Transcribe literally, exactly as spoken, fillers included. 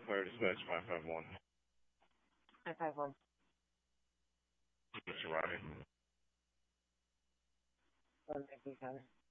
Fire dispatch five five one. Five five one. Mister Roddy. One fifty seven.